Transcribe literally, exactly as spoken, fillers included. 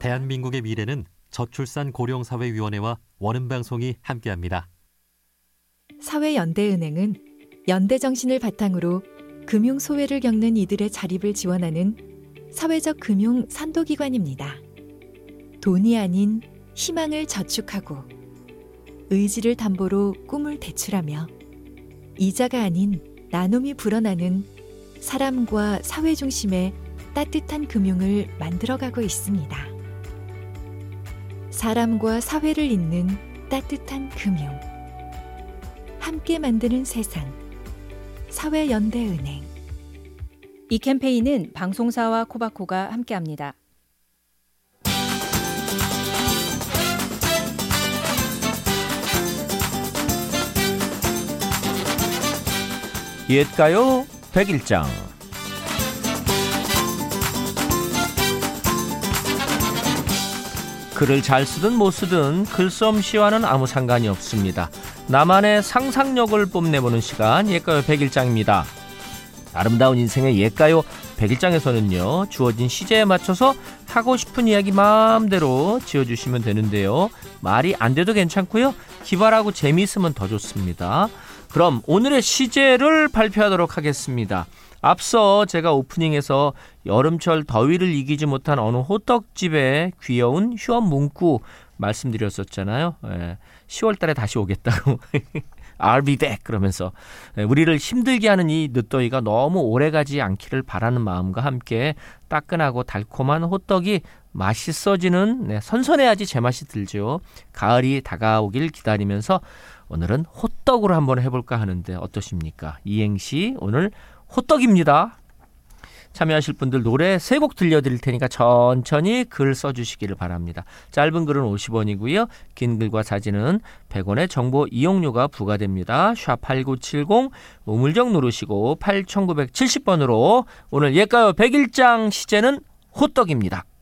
대한민국의 미래는 저출산 고령사회위원회와 원음방송이 함께합니다. 사회연대은행은 연대정신을 바탕으로 금융소외를 겪는 이들의 자립을 지원하는 사회적 금융 선도기관입니다. 돈이 아닌 희망을 저축하고 의지를 담보로 꿈을 대출하며 이자가 아닌 나눔이 불어나는 사람과 사회 중심의 따뜻한 금융을 만들어가고 있습니다. 사람과 사회를 잇는 따뜻한 금융. 함께 만드는 세상. 사회연대은행. 이 캠페인은 방송사와 코바코가 함께합니다. 옛가요 백일장. 글을 잘 쓰든 못 쓰든 글솜씨와는 아무 상관이 없습니다. 나만의 상상력을 뽐내보는 시간, 옛가요 백일장입니다. 아름다운 인생의 옛가요 백일장에서는요, 주어진 시제에 맞춰서 하고 싶은 이야기 마음대로 지어주시면 되는데요. 말이 안 돼도 괜찮고요, 기발하고 재미있으면 더 좋습니다. 그럼 오늘의 시제를 발표하도록 하겠습니다. 앞서 제가 오프닝에서 여름철 더위를 이기지 못한 어느 호떡집의 귀여운 휴업 문구 말씀드렸었잖아요. 예, 시월 달에 다시 오겠다고. I'll be back 그러면서 우리를 힘들게 하는 이 늦더위가 너무 오래가지 않기를 바라는 마음과 함께 따끈하고 달콤한 호떡이 맛있어지는, 네, 선선해야지 제맛이 들죠. 가을이 다가오길 기다리면서 오늘은 호떡으로 한번 해볼까 하는데 어떠십니까? 이행시 오늘 호떡입니다. 참여하실 분들 노래 세 곡 들려드릴 테니까 천천히 글 써주시기를 바랍니다. 짧은 글은 오십 원이고요. 긴 글과 사진은 백 원의 정보 이용료가 부과됩니다. 샵 팔구칠공 우물정 누르시고 팔천구백칠십 번으로 오늘 옛가요 백일장 시제는 호떡입니다.